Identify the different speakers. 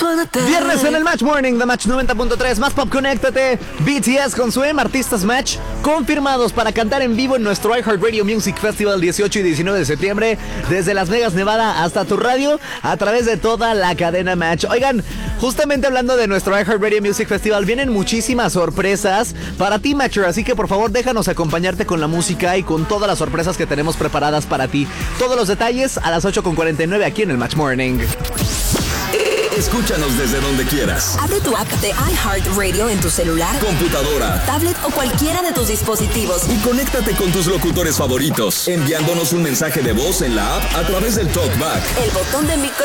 Speaker 1: Viernes en el Match Morning, The Match 90.3, Más Pop, conéctate. BTS con su Artistas Match confirmados para cantar en vivo en nuestro iHeartRadio Music Festival 18 y 19 de septiembre, desde Las Vegas, Nevada hasta tu radio, a través de toda la cadena Match. Oigan, justamente hablando de nuestro iHeartRadio Music Festival, vienen muchísimas sorpresas para ti, Matcher, así que por favor déjanos acompañarte con la música y con todas las sorpresas que tenemos preparadas para ti. Todos los detalles a las 8:49 aquí en el Match Morning.
Speaker 2: Escúchanos desde donde quieras.
Speaker 3: Abre tu app de iHeartRadio en tu celular,
Speaker 2: computadora,
Speaker 3: tablet o cualquiera de tus dispositivos.
Speaker 2: Y conéctate con tus locutores favoritos, enviándonos un mensaje de voz en la app a través del TalkBack.
Speaker 3: El botón de micrófono